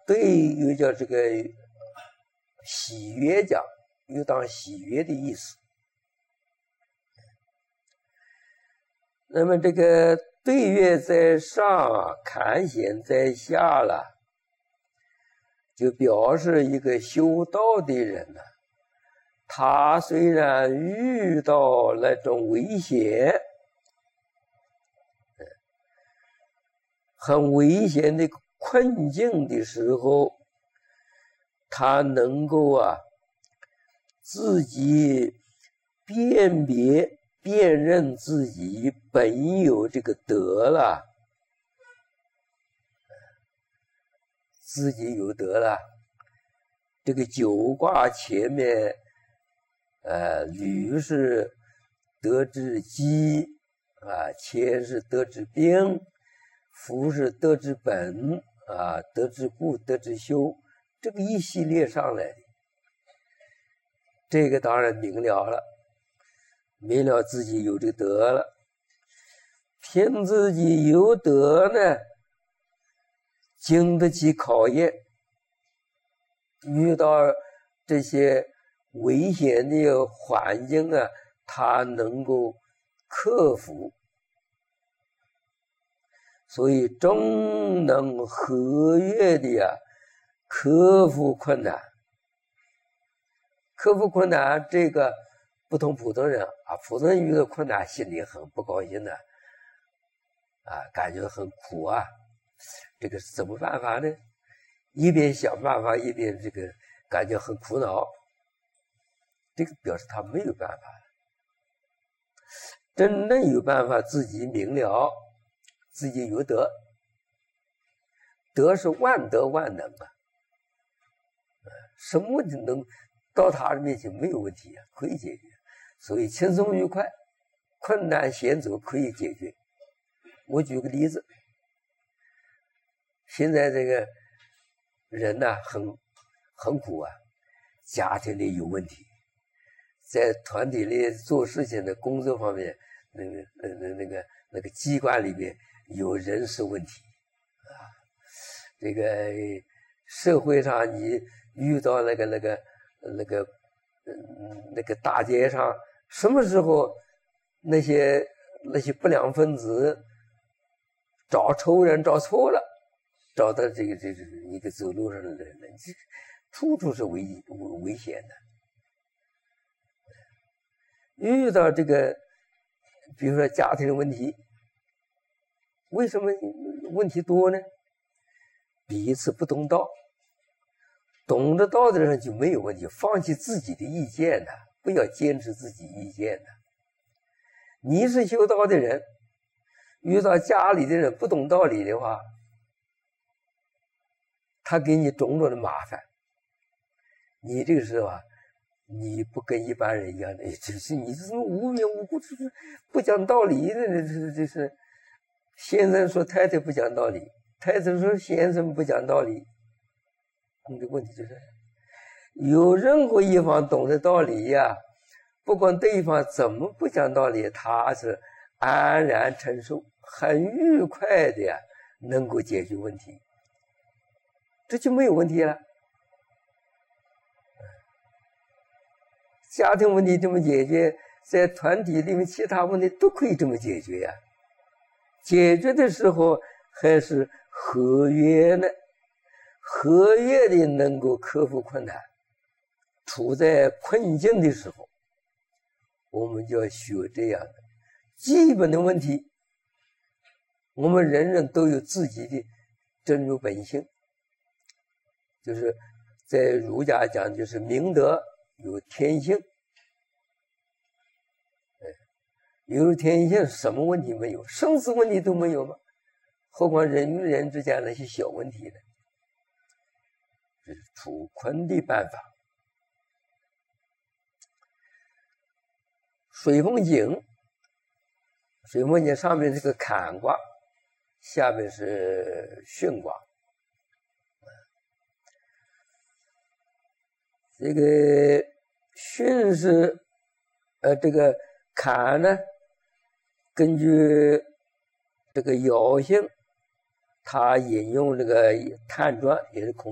对又叫这个喜悦讲，又当喜悦的意思。那么这个对月在上啊，坎险在下了，就表示一个修道的人呢，他虽然遇到那种危险，很危险的困境的时候，他能够自己辨认自己本有这个德了，自己有德了。这个九卦前面，履是德之基乾是德之兵，夫是德之本德之固，德之修，这个一系列上来的，这个当然明了自己有这个德了，凭自己有德呢，经得起考验，遇到这些危险的环境他能够克服，所以终能和悦的克服困难。克服困难这个不同普通人普通人遇到困难心里很不高兴的感觉很苦这个是怎么办法呢？一边想办法，一边这个感觉很苦恼，这个表示他没有办法。真正有办法，自己明了，自己有德，德是万德万能什么问题能到他的面前没有问题可以解决，所以轻松愉快，困难险阻可以解决。我举个例子，现在这个人很苦家庭里有问题，在团体里做事情的工作方面，那个机关里面有人事问题这个社会上你遇到那个大街上，什么时候那些不良分子找仇人找错了，找到这个一个走路上的人，处处是危险的。遇到这个比如说家庭的问题，为什么问题多呢？彼此不懂道，懂得道的人就没有问题，放弃自己的意见不要坚持自己意见你是修道的人，遇到家里的人不懂道理的话，他给你种种的麻烦，你这个时候你不跟一般人一样的，只是你这么无缘无故，就是不讲道理的，这是先生说太太不讲道理，太太说先生不讲道理。这个问题就是有任何一方懂得道理不管对方怎么不讲道理，他是安然承受，很愉快的能够解决问题，这就没有问题了。家庭问题这么解决，在团体里面其他问题都可以这么解决解决的时候还是和悦呢，和悦的能够克服困难。处在困境的时候，我们就要学这样的基本的问题。我们人人都有自己的真如本性，就是在儒家讲，就是明德有天性。有天性，什么问题没有？生死问题都没有吗？何况人与人之间那些小问题呢？这是处困的办法。水风井，水风井上面是个坎卦，下面是巽卦。这个巽是这个坎呢，根据这个爻性，他引用这个探传，也是孔